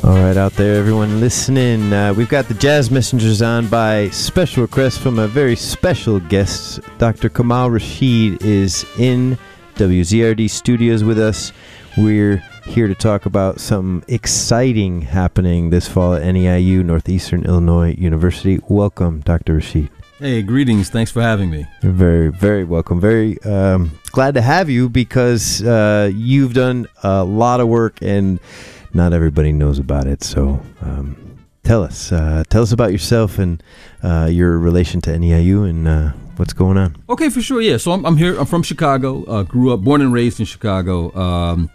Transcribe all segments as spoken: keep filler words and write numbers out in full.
All right, out there, everyone listening, uh, we've got the Jazz Messengers on by special request from a very special guest. Doctor Kamal Rashid is in W Z R D studios with us. We're here to talk about something exciting happening this fall at N E I U, Northeastern Illinois University. Welcome, Doctor Rashid. Hey, greetings. Thanks for having me. You're very, very welcome. Very um, glad to have you because uh, you've done a lot of work and not everybody knows about it. So um, tell us, uh, tell us about yourself and uh, your relation to N E I U and uh, what's going on. Okay, for sure. Yeah. So I'm, I'm here. I'm from Chicago. Uh, grew up, born and raised in Chicago. Um,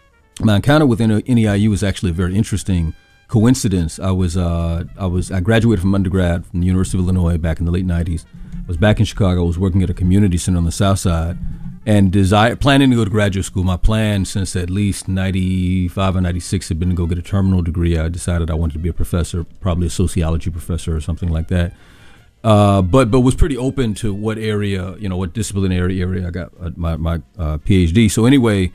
my encounter with N E I U was actually a very interesting coincidence. I was, uh, I was, I graduated from undergrad from the University of Illinois back in the late nineties. I was back in Chicago. I was working at a community center on the South Side. And desire, planning to go to graduate school. My plan since at least ninety-five or ninety-six had been to go get a terminal degree. I decided I wanted to be a professor, probably a sociology professor or something like that. Uh, but but was pretty open to what area, you know, what disciplinary area I got uh, my, my uh, PhD. So anyway,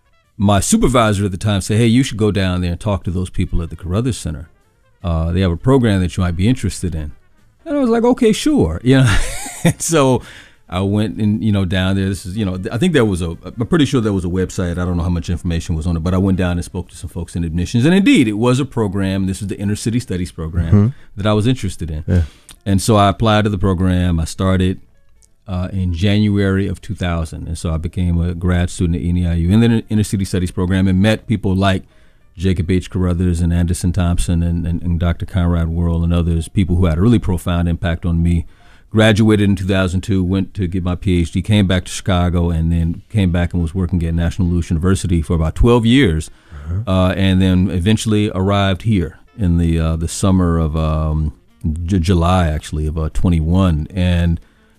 my supervisor at the time said, hey, you should go down there and talk to those people at the Carruthers Center. Uh, they have a program that you might be interested in. And I was like, okay, sure. You know, and so I went and, you know, down there. This is, you know, I think there was a, I'm pretty sure there was a website. I don't know how much information was on it, but I went down and spoke to some folks in admissions. And indeed, it was a program. This was the Inner City Studies program mm-hmm. that I was interested in. Yeah. And so I applied to the program. I started uh, in January of two thousand. And so I became a grad student at N E I U in the Inner City Studies program and met people like Jacob H. Carruthers and Anderson Thompson and, and, and Doctor Conrad Worrell and others, people who had a really profound impact on me. Graduated in two thousand two, went to get my PhD, came back to Chicago, and then came back and was working at National Louis University for about twelve years, uh-huh. uh, and then eventually arrived here in the uh, the summer of um, J- July, actually, of uh, twenty-one. And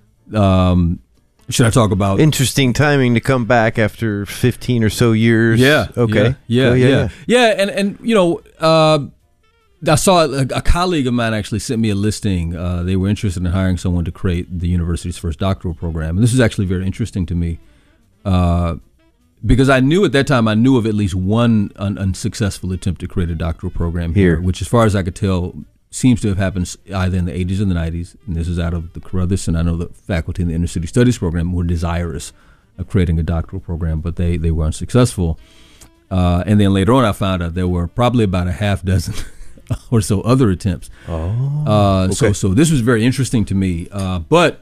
um, should I talk about... Interesting timing to come back after fifteen or so years. Yeah. Okay. Yeah, yeah, oh, yeah. Yeah, yeah and, and, you know... Uh, I saw a, a colleague of mine actually sent me a listing. Uh, they were interested in hiring someone to create the university's first doctoral program. And this is actually very interesting to me uh, because I knew at that time, I knew of at least one un- unsuccessful attempt to create a doctoral program here, here, which as far as I could tell, seems to have happened either in the eighties or the nineties. And this is out of the Carruthers, and I know the faculty in the Inner City Studies program were desirous of creating a doctoral program, but they, they were unsuccessful. Uh, and then later on, I found out there were probably about a half dozen or so other attempts. Oh, uh, okay. So so this was very interesting to me. Uh, but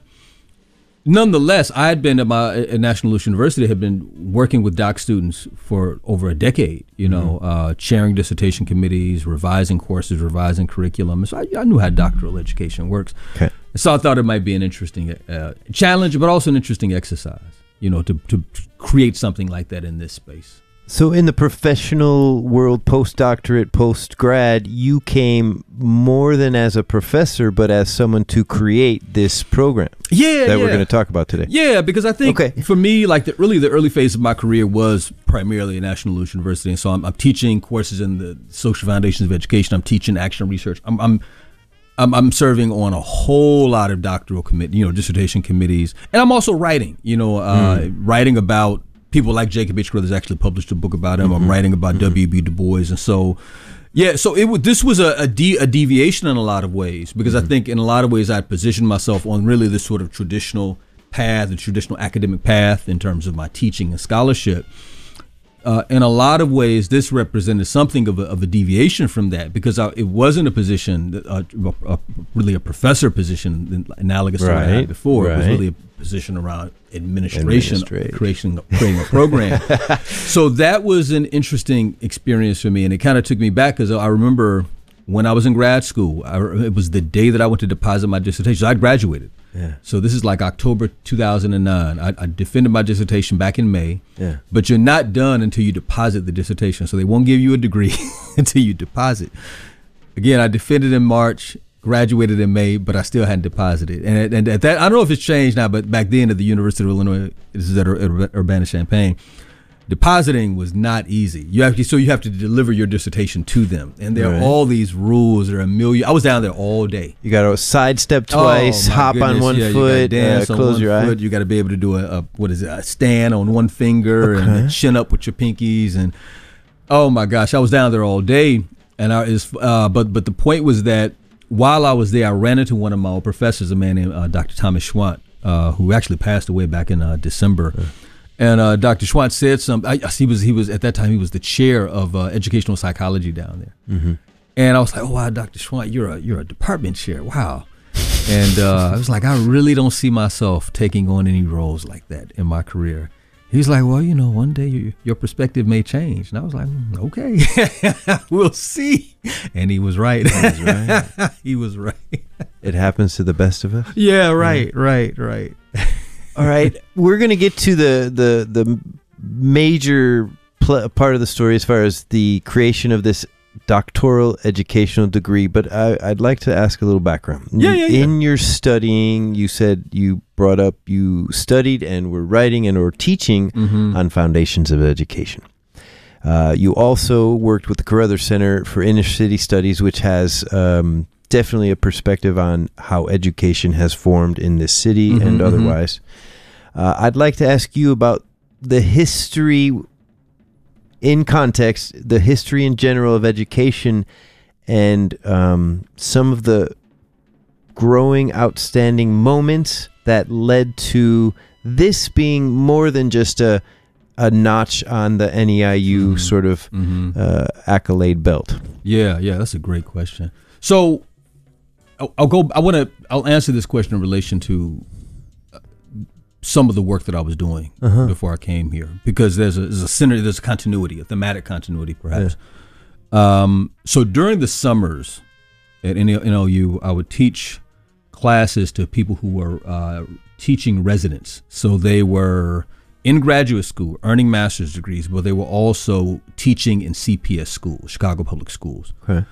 nonetheless, I had been at my at National Louis University, had been working with doc students for over a decade, you know, mm-hmm. uh, chairing dissertation committees, revising courses, revising curriculum. So I, I knew how doctoral education works. Okay. So I thought it might be an interesting uh, challenge, but also an interesting exercise, you know, to, to create something like that in this space. So in the professional world, postdoctorate, post-grad, you came more than as a professor, but as someone to create this program yeah, that yeah. we're going to talk about today. Yeah, because I think okay. for me, like the, really the early phase of my career was primarily at National Louis University. And so I'm, I'm teaching courses in the social foundations of education. I'm teaching action research. I'm, I'm I'm, I'm serving on a whole lot of doctoral commit, you know, dissertation committees. And I'm also writing, you know, uh, mm. writing about people like Jacob H. Carruthers actually published a book about him. Mm-hmm. I'm writing about mm-hmm. W B Du Bois. And so, yeah, so it was, this was a, a, de- a deviation in a lot of ways, because mm-hmm. I think in a lot of ways I'd positioned myself on really this sort of traditional path, the traditional academic path in terms of my teaching and scholarship. Uh, in a lot of ways, this represented something of a, of a deviation from that, because I, it wasn't a position, that, uh, a, a, really a professor position analogous right. to what I had before. Right. It was really a position around administration, creation, creating a program. So that was an interesting experience for me, and it kind of took me back, because I remember when I was in grad school, I, it was the day that I went to deposit my dissertation. So I graduated. Yeah. So this is like October two thousand nine. I, I defended my dissertation back in May. Yeah. But you're not done until you deposit the dissertation. So they won't give you a degree until you deposit. Again, I defended in March, graduated in May, but I still hadn't deposited. And, and at that, I don't know if it's changed now, but back then at the University of Illinois, this is at Urbana-Champaign, depositing was not easy. You have to, so you have to deliver your dissertation to them, and there right. are all these rules. There are a million. I was down there all day. You got to sidestep twice, oh, hop goodness. on one yeah, foot, you dance uh, on close one your foot. eye. You got to be able to do a, a what is it? A stand on one finger okay. and chin up with your pinkies, and oh my gosh, I was down there all day. And I is, uh, but but the point was that while I was there, I ran into one of my old professors, a man named uh, Doctor Thomas Schwant, uh, who actually passed away back in uh, December. Yeah. And uh, Doctor Schwant said something. I, he was he was at that time he was the chair of uh, educational psychology down there. Mm-hmm. And I was like, oh wow, Doctor Schwant, you're a you're a department chair. Wow. And uh, I was like, I really don't see myself taking on any roles like that in my career. He's like, well, you know, one day you, your perspective may change. And I was like, mm, okay, we'll see. And he was right. He was right. He was right. It happens to the best of us. Yeah, right, yeah. right, right. All right, we're going to get to the the the major pl- part of the story as far as the creation of this doctoral educational degree, but I, I'd like to ask a little background. Yeah, yeah, yeah. In your studying, you said you brought up you studied and were writing and or teaching mm-hmm. on foundations of education. Uh, you also worked with the Carruthers Center for Inner City Studies, which has um, definitely a perspective on how education has formed in this city mm-hmm, and otherwise. Mm-hmm. Uh, I'd like to ask you about the history in context, the history in general of education, and um, some of the growing, outstanding moments that led to this being more than just a a notch on the N E I U mm-hmm. sort of mm-hmm. uh, accolade belt. Yeah, yeah, that's a great question. So I'll, I'll go. I want to. I'll answer this question in relation to some of the work that I was doing uh-huh. before I came here, because there's a, there's a center, there's a continuity, a thematic continuity, perhaps. Yeah. Um, so during the summers at N O U, I would teach classes to people who were uh, teaching residents. So they were in graduate school, earning master's degrees, but they were also teaching in C P S schools, Chicago Public Schools. Okay.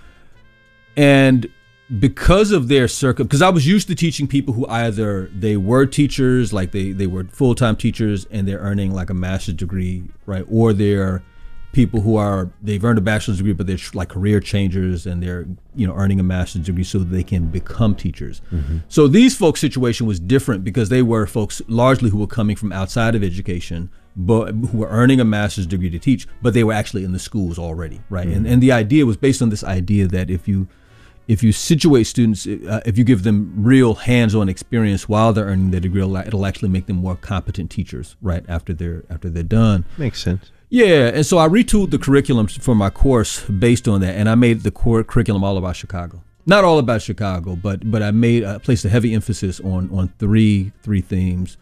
And because of their circuit, because I was used to teaching people who either they were teachers, like they, they were full-time teachers and they're earning like a master's degree, right? Or they're people who are, they've earned a bachelor's degree, but they're like career changers and they're, you know, earning a master's degree so that they can become teachers. Mm-hmm. So these folks' situation was different because they were folks largely who were coming from outside of education, but who were earning a master's degree to teach, but they were actually in the schools already, right? Mm-hmm. And and the idea was based on this idea that if you If you situate students, uh, if you give them real hands-on experience while they're earning their degree, it'll actually make them more competent teachers, right, after they're after they're done. Makes sense. Yeah, and so I retooled the curriculum for my course based on that, and I made the core curriculum all about Chicago. Not all about Chicago, but but I made I placed a heavy emphasis on on three three themes: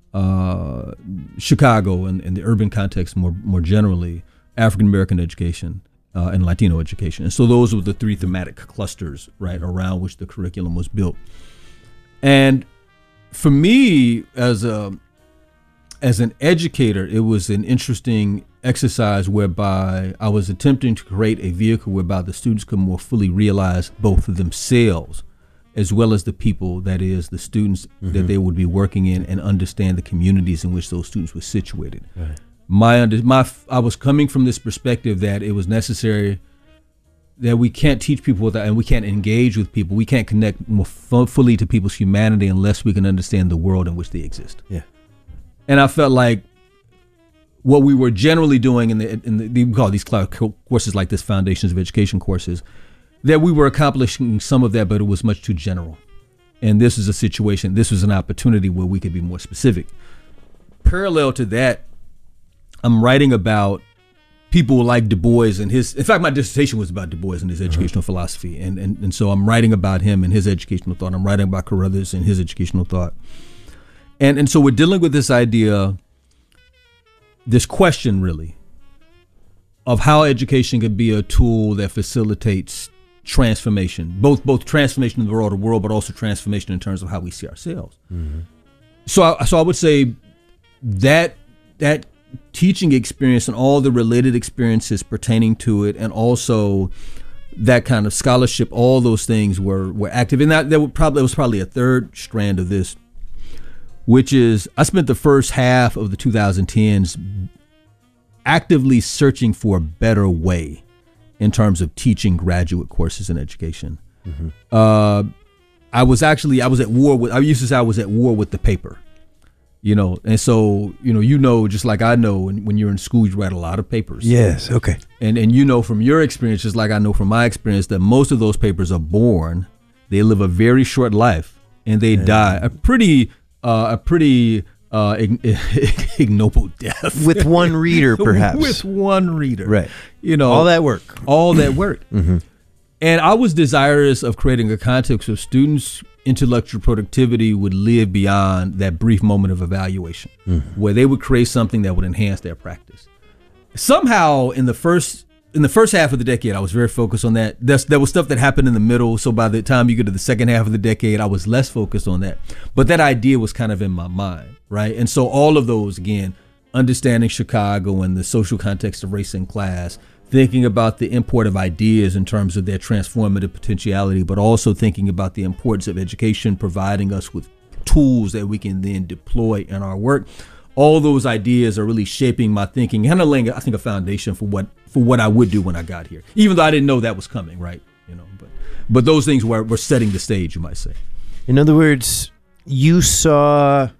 uh, Chicago and, and the urban context more more generally, African American education, Uh, and Latino education. And so those were the three thematic clusters, right, around which the curriculum was built. And for me, as a as an educator, it was an interesting exercise whereby I was attempting to create a vehicle whereby the students could more fully realize both of themselves as well as the people, that is, the students mm-hmm. that they would be working in, and understand the communities in which those students were situated. Right. My, under, my, I was coming from this perspective that it was necessary that we can't teach people without, and we can't engage with people. We can't connect more f- fully to people's humanity unless we can understand the world in which they exist. Yeah. And I felt like what we were generally doing in the, in the we call these courses like this, Foundations of Education courses, that we were accomplishing some of that, but it was much too general. And this is a situation, this was an opportunity where we could be more specific. Parallel to that, I'm writing about people like Du Bois and his, in fact, my dissertation was about Du Bois and his educational uh-huh. philosophy. And, and and so I'm writing about him and his educational thought. I'm writing about Carruthers and his educational thought. And and so we're dealing with this idea, this question really, of how education could be a tool that facilitates transformation, both both transformation in the broader world, but also transformation in terms of how we see ourselves. Mm-hmm. So I, so I would say that that teaching experience and all the related experiences pertaining to it, and also that kind of scholarship, all those things were were active. And that, that would probably, was probably a third strand of this, which is I spent the first half of the two thousand tens actively searching for a better way in terms of teaching graduate courses in education. Mm-hmm. Uh, I was actually, I was at war with, I used to say I was at war with the paper. You know, and so, you know, you know, just like I know, when, when you're in school, you write a lot of papers. Yes, okay. And and you know from your experience, just like I know from my experience, that most of those papers are born, they live a very short life, and they yeah. die a pretty, uh, a pretty uh, ign- ignoble death. With one reader, perhaps. With one reader. Right. You know. All that work. All that work. mm-hmm. And I was desirous of creating a context where students' intellectual productivity would live beyond that brief moment of evaluation, mm-hmm. where they would create something that would enhance their practice. Somehow, in the first in the first half of the decade, I was very focused on that. That's, there was stuff that happened in the middle, so by the time you get to the second half of the decade, I was less focused on that. But that idea was kind of in my mind, right? And so all of those, again, understanding Chicago and the social context of race and class, thinking about the import of ideas in terms of their transformative potentiality, but also thinking about the importance of education providing us with tools that we can then deploy in our work. All those ideas are really shaping my thinking, kind of laying, I think, a foundation for what for what I would do when I got here, even though I didn't know that was coming, right? You know, but but those things were were setting the stage, you might say. In other words, you saw,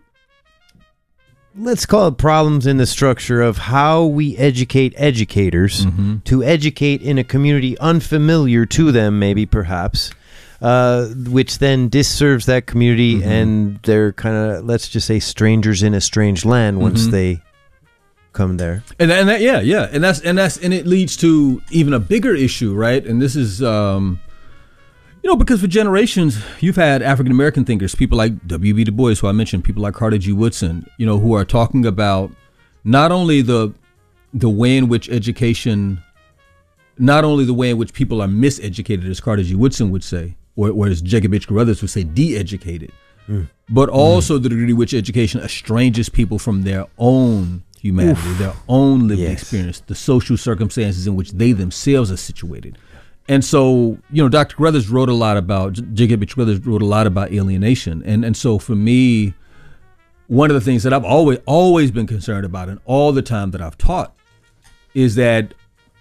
let's call it problems in the structure of how we educate educators mm-hmm. to educate in a community unfamiliar to them, maybe perhaps, uh, which then disserves that community, mm-hmm. and they're kind of, let's just say, strangers in a strange land once mm-hmm. they come there. And and that, yeah, yeah, and that's and that's and it leads to even a bigger issue, right? And this is. Um, You know, because for generations, you've had African American thinkers, people like W B Du Bois, who I mentioned, people like Carter G. Woodson, you know, who are talking about not only the the way in which education, not only the way in which people are miseducated, as Carter G. Woodson would say, or, or as Jacob H. Carruthers would say, de-educated, mm. but also mm. the degree to which education estranges people from their own humanity, Oof. their own lived yes. experience, the social circumstances in which they themselves are situated. And so, you know, Doctor Carruthers wrote a lot about, Jacob H. Carruthers wrote a lot about alienation. And and so for me, one of the things that I've always, always been concerned about, and all the time that I've taught, is that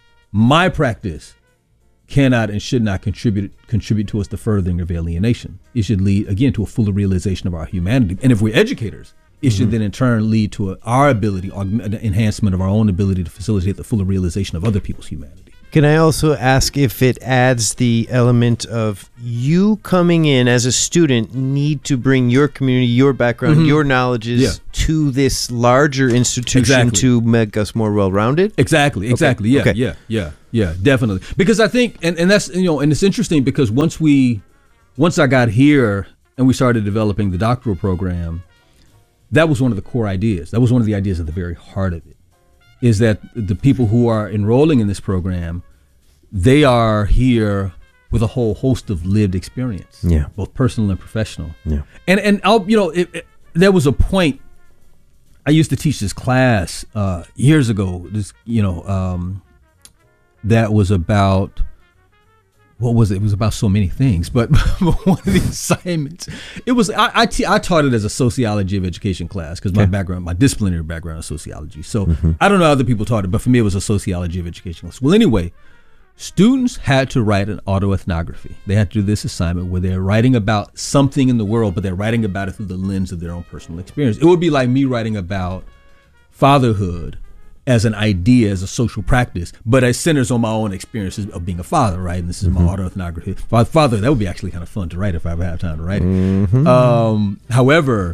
my practice cannot and should not contribute contribute towards the furthering of alienation. It should lead, again, to a fuller realization of our humanity. And if we're educators, it mm-hmm. should then in turn lead to a, our ability, augment, enhancement of our own ability to facilitate the fuller realization of other people's humanity. Can I also ask if it adds the element of you coming in as a student need to bring your community, your background, mm-hmm. your knowledges yeah. to this larger institution exactly. to make us more well-rounded? Exactly, exactly. Okay. Yeah, okay. yeah, yeah, yeah, definitely. Because I think, and, and that's, you know, and it's interesting because once we, once I got here and we started developing the doctoral program, that was one of the core ideas. That was one of the ideas at the very heart of it. Is that the people who are enrolling in this program, they are here with a whole host of lived experience, yeah, both personal and professional. Yeah, and and I'll, you know, it, it, there was a point. I used to teach this class uh, years ago. This, you know, um, that was about. What was it? It was about so many things, but one of the assignments, it was, I, I, t- I taught it as a sociology of education class because my okay. background, my disciplinary background is sociology. So mm-hmm. I don't know how other people taught it, but for me, it was a sociology of education class. Well, anyway, students had to write an autoethnography. They had to do this assignment where they're writing about something in the world, but they're writing about it through the lens of their own personal experience. It would be like me writing about fatherhood as an idea, as a social practice, but it centers on my own experiences of being a father, right? And this is mm-hmm. my autoethnography. Father, that would be actually kind of fun to write if I ever have time to write it. Mm-hmm. Um, however,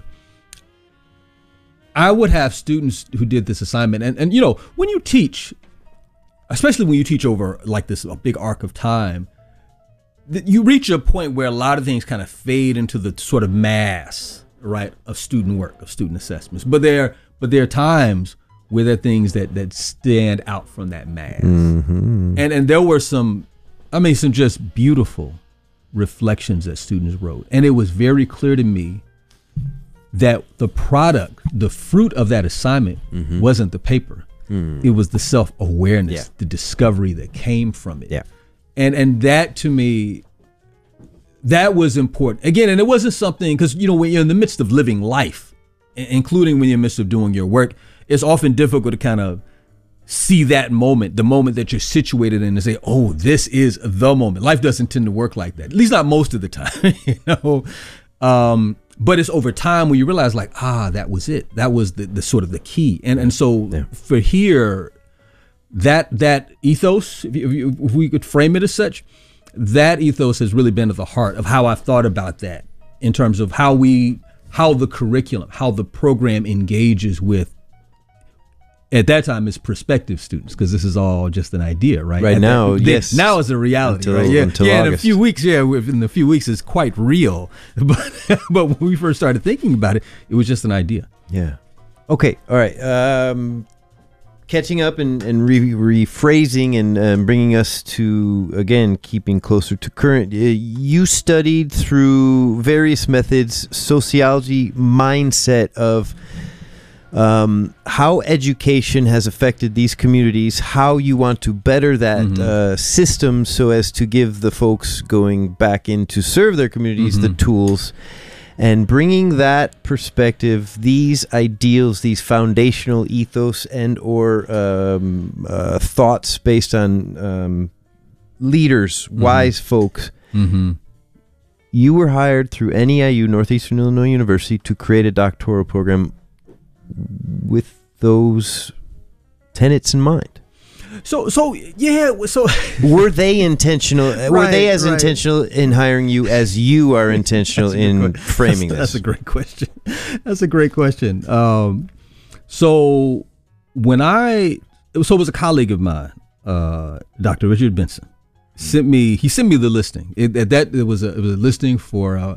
I would have students who did this assignment, and, and you know, when you teach, especially when you teach over like this, a big arc of time, that you reach a point where a lot of things kind of fade into the sort of mass, right, of student work, of student assessments. But there, but there are times where there are things that, that stand out from that mass. Mm-hmm. And and there were some, I mean, some just beautiful reflections that students wrote. And it was very clear to me that the product, the fruit of that assignment mm-hmm. wasn't the paper. Mm. It was the self-awareness, yeah. the discovery that came from it. Yeah. And and that to me, that was important. Again, and it wasn't something, because, you know, when you're in the midst of living life, including when you're in the midst of doing your work, it's often difficult to kind of see that moment, the moment that you're situated in, and say, oh, this is the moment. Life doesn't tend to work like that, at least not most of the time, you know. Um, but it's over time when you realize like, ah, that was it. That was the, the sort of the key. And and so Yeah. for here, that that ethos, if, you, if we could frame it as such, that ethos has really been at the heart of how I've thought about that in terms of how we, how the curriculum, how the program engages with, at that time, it's prospective students, because this is all just an idea, right? Right At now, that, yes. Now it's a reality, Until- right? Yeah, until yeah. In a August. few weeks, yeah, in a few weeks, it's quite real. But but when we first started thinking about it, it was just an idea. Yeah. Okay. All right. Um, catching up and, and re- rephrasing and um, bringing us to, again, keeping closer to current. Uh, you studied through various methods, sociology, mindset of um, how education has affected these communities, how you want to better that Mhm. uh, system so as to give the folks going back in to serve their communities the Mhm. tools. And bringing that perspective, these ideals, these foundational ethos and or um, uh, thoughts based on um, leaders, wise folks. Mm-hmm. You were hired through N E I U, Northeastern Illinois University, to create a doctoral program with those tenets in mind. So so yeah. So Were they intentional? were they Right, as right. intentional in hiring you as you are intentional That's a good in que- framing that's, this? That's a great question. That's a great question. Um, so when I, so it was a colleague of mine, uh, Doctor Richard Benson, sent me. He sent me the listing. It, it- that it was a it was a listing for uh,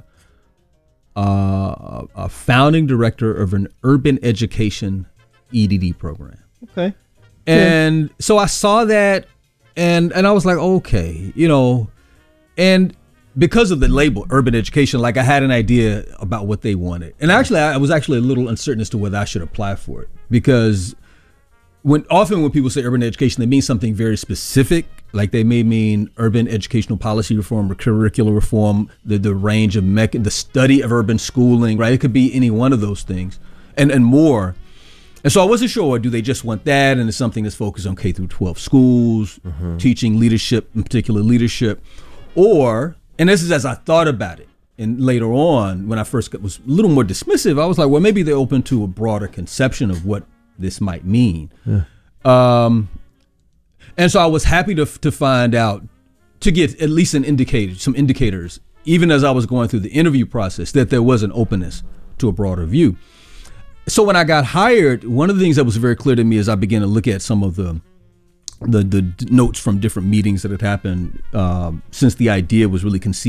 uh, a founding director of an urban education E D D program. Okay. And so I saw that, and and I was like, okay, you know, and because of the label urban education, like I had an idea about what they wanted. And actually, I was actually a little uncertain as to whether I should apply for it, because when often when people say urban education, they mean something very specific. Like they may mean urban educational policy reform or curricular reform, the, the range of mech, the study of urban schooling, right? It could be any one of those things and, and more. And so I wasn't sure, do they just want that? And it's something that's focused on K through twelve schools, Mm-hmm. teaching leadership, in particular leadership, or, and this is as I thought about it. And later on, when I first got, was a little more dismissive, I was like, well, maybe they're open to a broader conception of what this might mean. Yeah. Um, and so I was happy to to find out, to get at least an indicator, some indicators, even as I was going through the interview process, that there was an openness to a broader view. So when I got hired, one of the things that was very clear to me as I began to look at some of the the, the notes from different meetings that had happened um, since the idea was really conceived